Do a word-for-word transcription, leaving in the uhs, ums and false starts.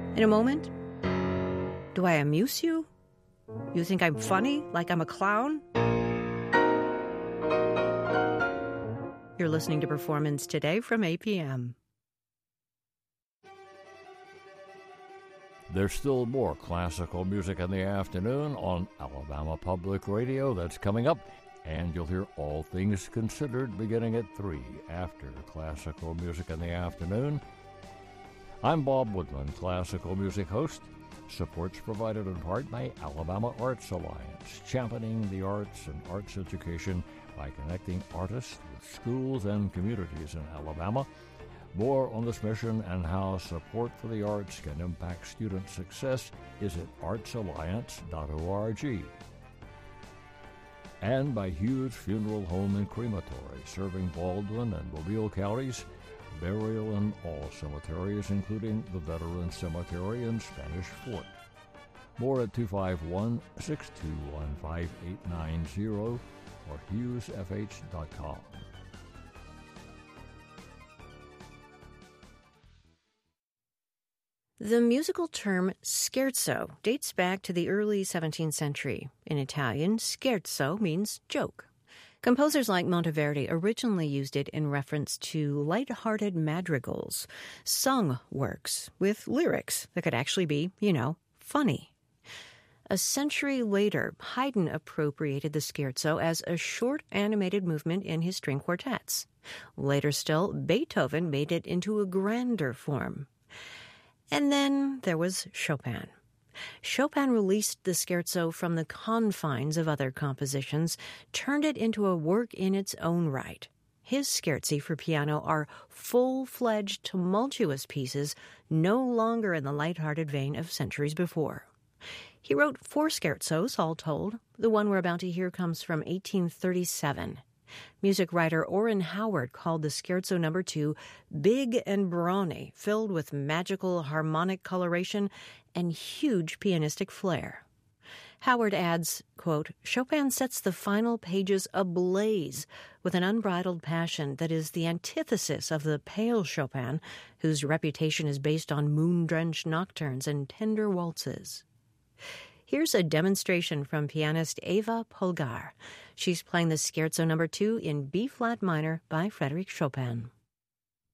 In a moment, do I amuse you? You think I'm funny, like I'm a clown? You're listening to Performance Today from A P M. There's still more classical music in the afternoon on Alabama Public Radio. That's coming up, and you'll hear All Things Considered beginning at three after classical music in the afternoon. I'm Bob Woodland, classical music host. Support's provided in part by Alabama Arts Alliance, championing the arts and arts education by connecting artists with schools and communities in Alabama. More on this mission and how support for the arts can impact student success is at arts alliance dot org. And by Hughes Funeral Home and Crematory, serving Baldwin and Mobile counties, burial in all cemeteries, including the Veterans Cemetery in Spanish Fort. More at two five one, six two one, five eight nine zero or hughes f h dot com. The musical term scherzo dates back to the early seventeenth century. In Italian, scherzo means joke. Composers like Monteverdi originally used it in reference to light-hearted madrigals, sung works with lyrics that could actually be, you know, funny. A century later, Haydn appropriated the scherzo as a short animated movement in his string quartets. Later still, Beethoven made it into a grander form. And then there was Chopin. Chopin released the scherzo from the confines of other compositions, turned it into a work in its own right. His scherzi for piano are full-fledged, tumultuous pieces, no longer in the light-hearted vein of centuries before. He wrote four scherzos, all told. The one we're about to hear comes from eighteen thirty-seven. Music writer Orrin Howard called the scherzo number two big and brawny, filled with magical harmonic coloration and huge pianistic flair. Howard adds, quote, Chopin sets the final pages ablaze with an unbridled passion that is the antithesis of the pale Chopin, whose reputation is based on moon-drenched nocturnes and tender waltzes. Here's a demonstration from pianist Eva Polgar. She's playing the scherzo number two in B-flat minor by Frédéric Chopin.